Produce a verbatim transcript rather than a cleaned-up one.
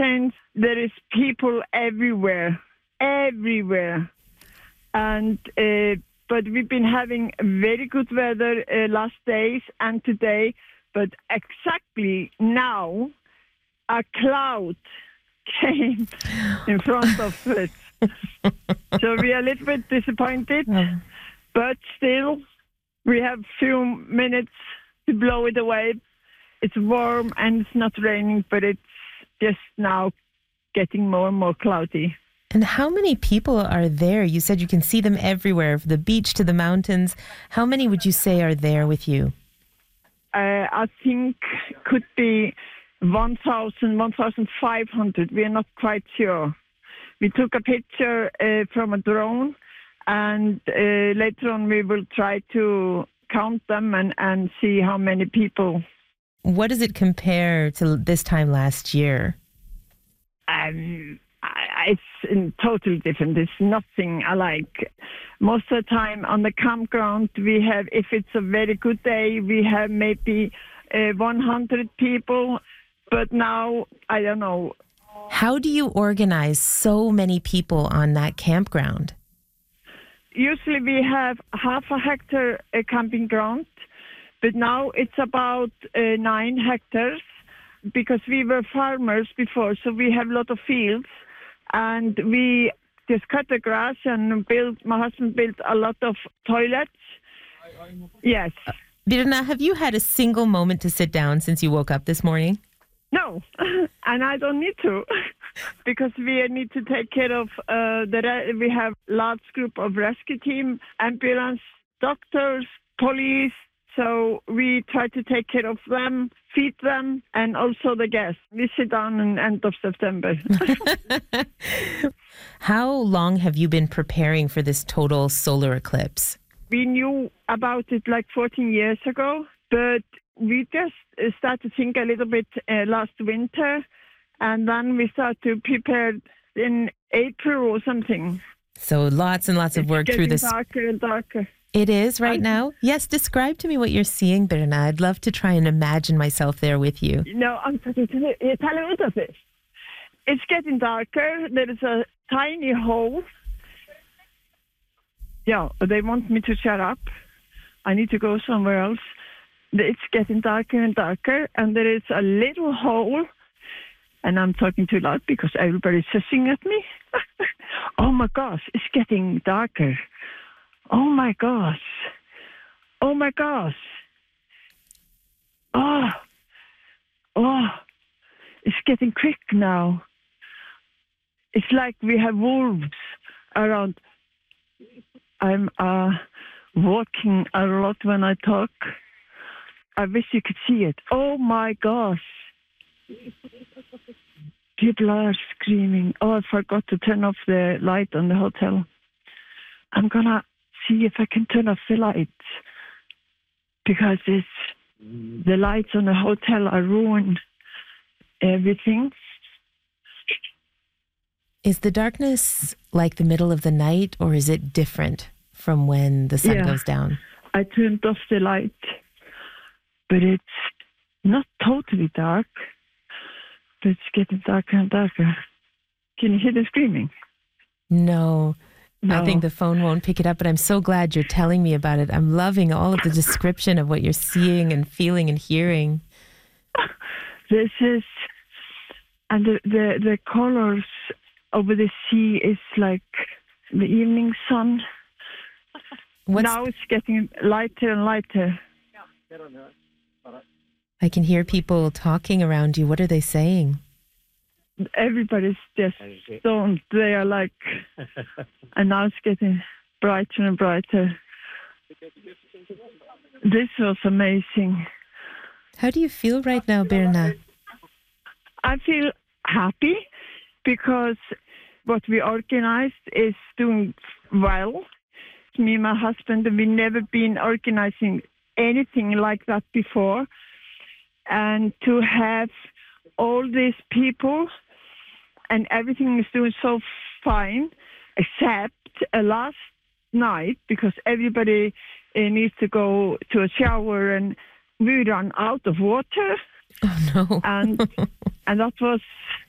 mountains, there is people everywhere, everywhere. And uh, but we've been having very good weather uh, last days and today. But exactly now, a cloud came in front of it. So we are a little bit disappointed, Oh. but still, we have few minutes to blow it away. It's warm and it's not raining, but it's just now getting more and more cloudy. And how many people are there? You said you can see them everywhere, from the beach to the mountains. How many would you say are there with you? Uh, I think could be one thousand, one thousand five hundred. We are not quite sure. We took a picture uh, from a drone, and uh, later on we will try to count them and, and see how many people. What does it compare to this time last year? Um, I, it's totally different. It's nothing alike. Most of the time on the campground, we have, if it's a very good day, we have maybe uh, one hundred people. But now, I don't know. How do you organize so many people on that campground? Usually we have half a hectare uh, camping ground, but now it's about uh, nine hectares because we were farmers before, so we have a lot of fields. And we just cut the grass and built, my husband built a lot of toilets. Yes. Birna, have you had a single moment to sit down since you woke up this morning? No, and I don't need to because we need to take care of uh, the, re- we have large group of rescue team, ambulance, doctors, police. So we try to take care of them, feed them, and also the guests. We sit down in end of September. How long have you been preparing for this total solar eclipse? We knew about it like fourteen years ago, but we just started to think a little bit uh, last winter, and then we started to prepare in April or something. So lots and lots of work it's through this. darker and darker. It is right now? Yes, describe to me what you're seeing, Birna. I'd love to try and imagine myself there with you. No, I'm talking to the, you tell me what it is. It's getting darker. There is a tiny hole. Yeah, they want me to shut up. I need to go somewhere else. It's getting darker and darker, and there is a little hole, and I'm talking too loud because everybody's hissing at me. Oh my gosh, it's getting darker. Oh my gosh. Oh my gosh. Oh. Oh. It's getting quick now. It's like we have wolves around. I'm uh, walking a lot when I talk. I wish you could see it. Oh my gosh. People are screaming. Oh, I forgot to turn off the light on the hotel. I'm going to see if I can turn off the lights because it's, the lights on the hotel are ruined everything. Is the darkness like the middle of the night, or is it different from when the sun Yeah. goes down? I turned off the light, but it's not totally dark, but it's getting darker and darker. Can you hear them screaming? No. No. I think the phone won't pick it up, but I'm so glad you're telling me about it. I'm loving all of the description of what you're seeing and feeling and hearing. This is, and the, the, the colors over the sea is like the evening sun. What's, Now it's getting lighter and lighter. I can hear people talking around you. What are they saying? Everybody's just stoned. They are like, and now it's getting brighter and brighter. This was amazing. How do you feel right now, Birna? I feel happy because what we organized is doing well. Me and my husband, we've never been organizing anything like that before. And to have all these people and everything is doing so fine, except uh, last night, because everybody uh, needs to go to a shower and we ran out of water. Oh, no. and and that was